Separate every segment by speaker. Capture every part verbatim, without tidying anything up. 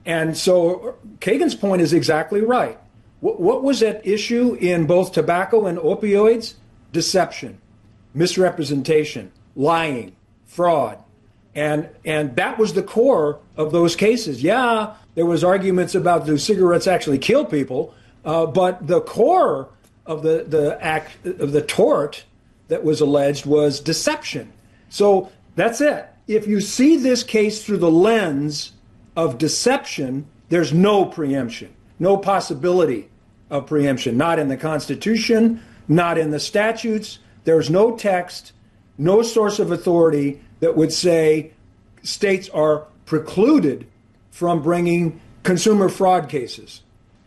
Speaker 1: And so Kagan's point is exactly right. What, what was at issue in both tobacco and opioids? Deception, misrepresentation, lying, fraud. And and that was the core of those cases. Yeah, there was arguments about do cigarettes actually kill people, uh, but the core of the, the act of the tort that was alleged was deception. So that's it. If you see this case through the lens of deception, there's no preemption, no possibility of preemption, not in the Constitution, not in the statutes. There's no text, no source of authority that would say states are precluded from bringing consumer fraud cases.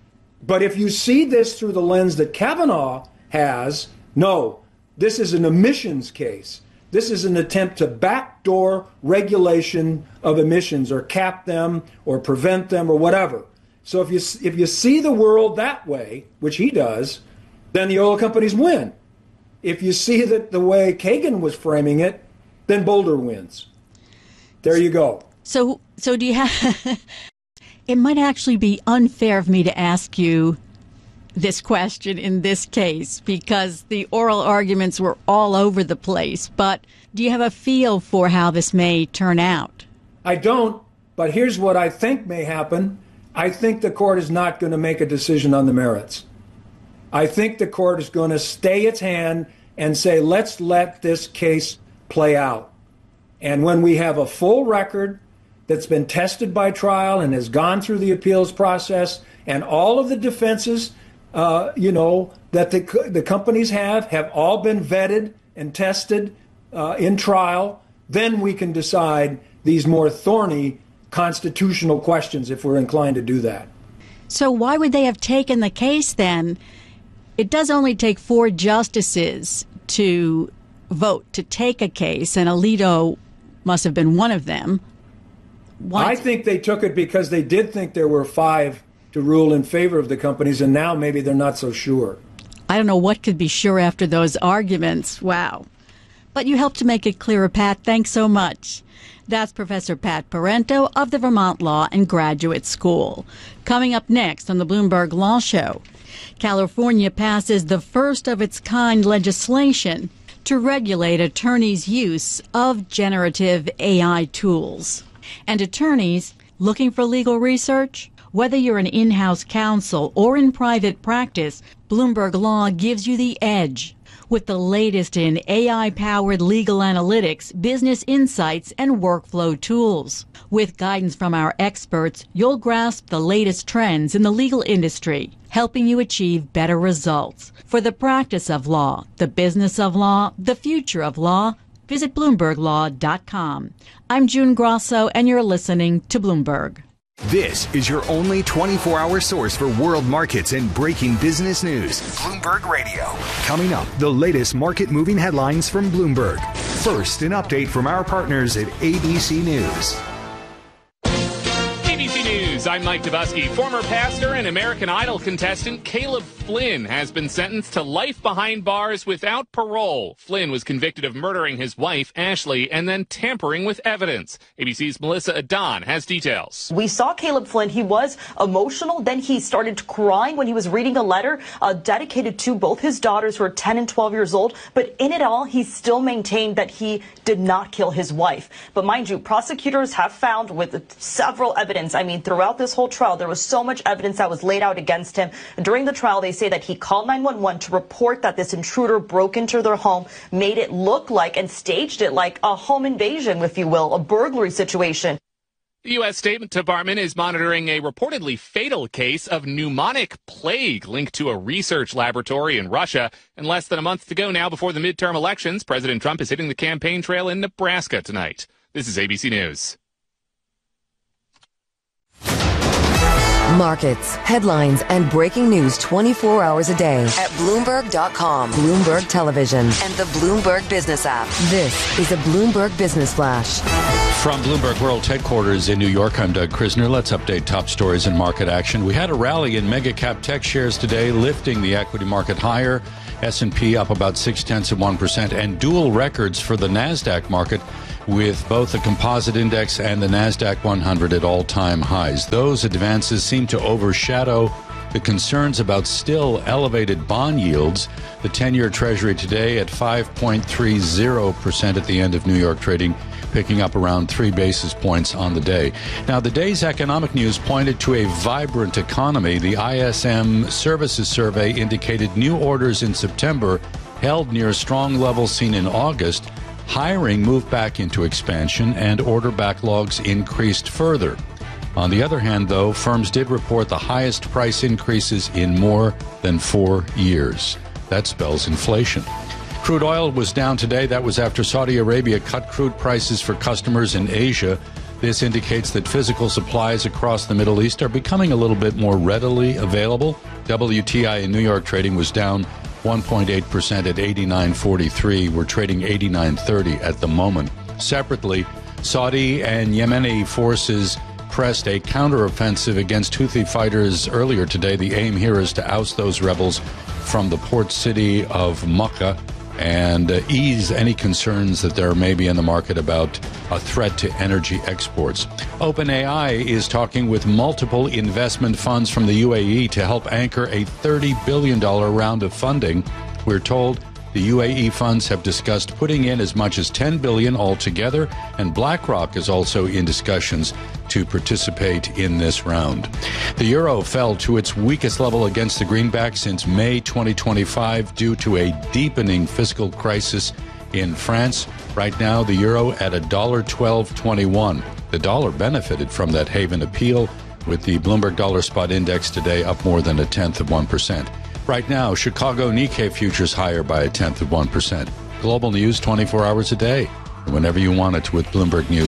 Speaker 1: But if you see this through the lens that Kavanaugh has, no, this is an emissions case. This is an attempt to backdoor regulation of emissions or cap them or prevent them or whatever. So if you if you see the world that way, which he does, then the oil companies win. If you see that the way Kagan was framing it, then Boulder wins. There you go.
Speaker 2: So so do you have it might actually be unfair of me to ask you this question in this case because the oral arguments were all over the place. But do you have a feel for how this may turn out?
Speaker 1: I don't, but here's what I think may happen. I think the court is not going to make a decision on the merits. I think the court is going to stay its hand and say, let's let this case play out. And when we have a full record that's been tested by trial and has gone through the appeals process and all of the defenses Uh, you know, that the the companies have, have all been vetted and tested uh, in trial, then we can decide these more thorny constitutional questions if we're inclined to do that.
Speaker 2: So why would they have taken the case then? It does only take four justices to vote to take a case, and Alito must have been one of them. Why?
Speaker 1: I think they took it because they did think there were five to rule in favor of the companies, and now maybe they're not so sure.
Speaker 2: I don't know what could be sure after those arguments. Wow. But you helped to make it clearer, Pat. Thanks so much. That's Professor Pat Parento of the Vermont Law and Graduate School. Coming up next on the Bloomberg Law Show, California passes the first of its kind legislation to regulate attorneys' use of generative A I tools. And attorneys looking for legal research? Whether you're an in-house counsel or in private practice, Bloomberg Law gives you the edge. With the latest in A I-powered legal analytics, business insights, and workflow tools. With guidance from our experts, you'll grasp the latest trends in the legal industry, helping you achieve better results. For the practice of law, the business of law, the future of law, visit Bloomberg Law dot com. I'm June Grosso, and you're listening to Bloomberg.
Speaker 3: This is your only twenty-four hour source for world markets and breaking business news. Bloomberg Radio. Coming up, the latest market-moving headlines from Bloomberg. First, an update from our partners at A B C News.
Speaker 4: A B C News, I'm Mike Dubusky. Former pastor and American Idol contestant Caleb Flynn has been sentenced to life behind bars without parole. Flynn was convicted of murdering his wife, Ashley, and then tampering with evidence. A B C's Melissa Adon has details.
Speaker 5: We saw Caleb Flynn. He was emotional. Then he started crying when he was reading a letter uh, dedicated to both his daughters who are ten and twelve years old. But in it all, he still maintained that he did not kill his wife. But mind you, prosecutors have found with several evidence, I mean, throughout this whole trial, there was so much evidence that was laid out against him. During the trial, they say that he called nine one one to report that this intruder broke into their home, made it look like and staged it like a home invasion, if you will, a burglary situation.
Speaker 4: The U S State Department is monitoring a reportedly fatal case of pneumonic plague linked to a research laboratory in Russia. And less than a month to go now before the midterm elections, President Trump is hitting the campaign trail in Nebraska tonight. This is A B C News.
Speaker 6: Markets, headlines, and breaking news twenty-four hours a day at Bloomberg dot com, Bloomberg Television, and the Bloomberg Business app. This is a Bloomberg Business Flash.
Speaker 7: From Bloomberg World Headquarters in New York, I'm Doug Krisner. Let's update top stories in market action. We had a rally in mega-cap tech shares today, lifting the equity market higher. S and P up about six-tenths of one percent, and dual records for the NASDAQ market with both the composite index and the NASDAQ one hundred at all-time highs. Those advances seem to overshadow the concerns about still elevated bond yields. The ten-year Treasury today at five point three zero percent at the end of New York trading, picking up around three basis points on the day. Now, the day's economic news pointed to a vibrant economy. The I S M Services Survey indicated new orders in September held near strong levels seen in August. Hiring moved back into expansion, and order backlogs increased further. On the other hand, though, firms did report the highest price increases in more than four years. That spells inflation. Crude oil was down today. That was after Saudi Arabia cut crude prices for customers in Asia. This indicates that physical supplies across the Middle East are becoming a little bit more readily available. W T I in New York trading was down one point eight percent at eighty-nine forty-three. We're trading eighty-nine thirty at the moment. Separately, Saudi and Yemeni forces pressed a counteroffensive against Houthi fighters earlier today. The aim here is to oust those rebels from the port city of Makkah and uh, ease any concerns that there may be in the market about a threat to energy exports. OpenAI is talking with multiple investment funds from the U A E to help anchor a thirty billion dollars round of funding. We're told the U A E funds have discussed putting in as much as ten billion dollars altogether, and BlackRock is also in discussions to participate in this round. The euro fell to its weakest level against the greenback since May twenty twenty-five due to a deepening fiscal crisis in France. Right now, the euro at one dollar twelve twenty-one. The dollar benefited from that haven appeal, with the Bloomberg Dollar Spot Index today up more than a tenth of one percent. Right now, Chicago Nikkei futures higher by a tenth of one percent. Global news twenty-four hours a day, whenever you want it with Bloomberg News.